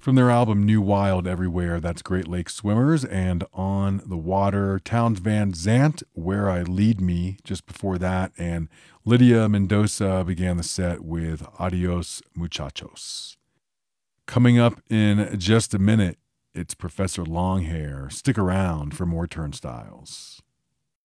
From their album New Wild Everywhere, that's Great Lakes Swimmers, and On the Water, Towns Van Zandt, Where I Lead Me, just before that, and Lydia Mendoza began the set with Adios Muchachos. Coming up in just a minute, it's Professor Longhair. Stick around for more Turnstiles.